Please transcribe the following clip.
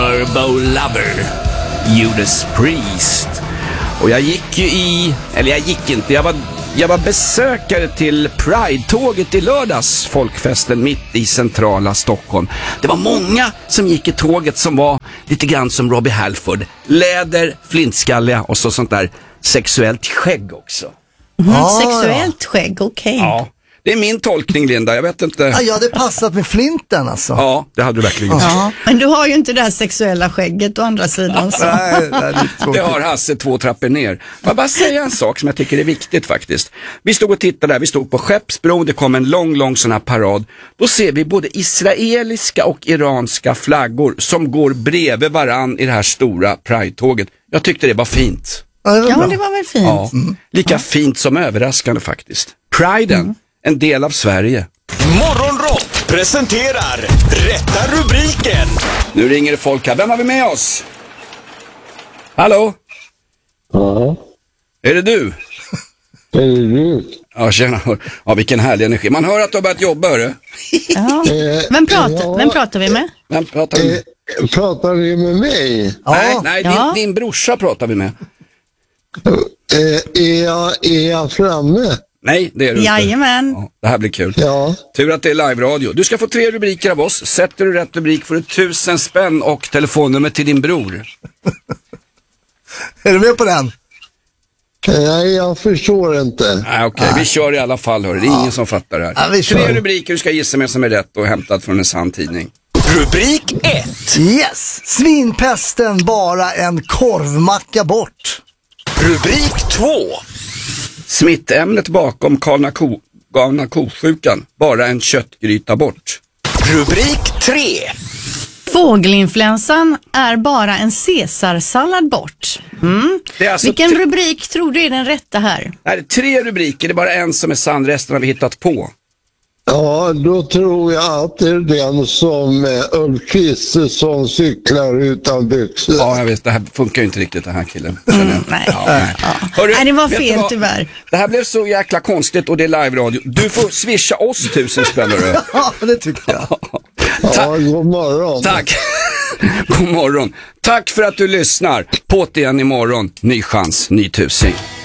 Turbo Lover, Judas Priest. Och jag gick ju jag var besökare till Pride-tåget i lördags, folkfesten mitt i centrala Stockholm. Det var många som gick i tåget som var lite grann som Robbie Halford. Läder, flintskalliga och sånt där sexuellt skägg också. Sexuellt skägg, okej. Ja, det är min tolkning, Linda, jag vet inte. Ja, det passat med flinten alltså. Ja, det hade du verkligen. Ja, men du har ju inte det här sexuella skägget å andra sidan. Så. Nej, det har Hasse 2 trappor ner. Får jag bara säga en sak som jag tycker är viktigt faktiskt. Vi stod och tittade där, vi stod på Skeppsbron, det kom en lång sån här parad. Då ser vi både israeliska och iranska flaggor som går bredvid varann i det här stora Pride-tåget. Jag tyckte det var fint. Ja, men det var väl fint. Ja, lika fint som överraskande faktiskt. Priden, en del av Sverige. Morgonrock presenterar Rätta rubriken. Nu ringer det folk här. Vem har vi med oss? Hallå? Ja, Är det du? är det du? Ja, tjena. Ja, vilken härlig energi. Man hör att du har börjat jobba, hörru. Ja. Vem pratar vi med? Vem pratar vi med? Pratar ni med mig? Nej, din brorsa pratar vi med. Är jag framme? Nej, det är du inte. Jajamän. Ja, det här blir kul. Ja. Tur att det är live-radio. Du ska få 3 rubriker av oss. Sätter du rätt rubrik får du 1000 spänn och telefonnummer till din bror. Är du med på den? Nej, jag förstår inte. Nej, okej. Vi kör i alla fall, hörru. Det är ingen som fattar det här. Ja, vi kör. 3 rubriker du ska gissa med som är rätt och hämtat från en sann tidning. Rubrik 1. Yes! Svinpesten, bara en korvmacka bort. Rubrik 2. Smittämnet bakom galna kosjukan, bara en köttgryta bort. Rubrik 3. Fågelinfluensan är bara en caesarsallad bort. Det är alltså Vilken rubrik tror du är den rätta här? Det är 3 rubriker, det är bara en som är sann, resten har vi hittat på. Ja, då tror jag att det är den som Ulf Kristersson cyklar utan byxor. Ja, jag vet, det här funkar ju inte riktigt, den här killen. Nej. Hörru, Nej, det var vet du fel vad? tyvärr. Det här blev så jäkla konstigt och det är live-radio. Du får swisha oss 1000 spänn. Ja, det tycker jag. Ja, god morgon. Tack. God morgon. Tack för att du lyssnar. På igen imorgon. Ny chans, ny tusing.